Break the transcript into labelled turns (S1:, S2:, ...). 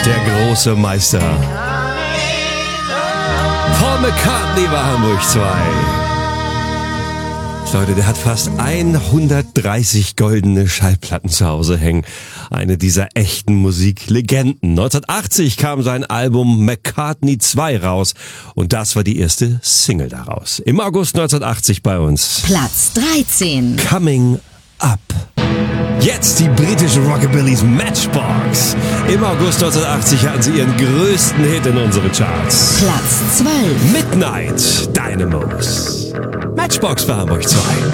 S1: Der große Meister. Paul McCartney war Hamburg 2. Leute, der hat fast 130 goldene Schallplatten zu Hause hängen. Eine dieser echten Musiklegenden. 1980 kam sein Album McCartney 2 raus und das war die erste Single daraus. Im August 1980 bei uns.
S2: Platz 13.
S1: Coming Up. Jetzt die britische Rockabillys Matchbox. Im August 1980 hatten sie ihren größten Hit in unseren Charts.
S2: Platz 12.
S1: Midnight Dynamos. Matchbox für Hamburg 2.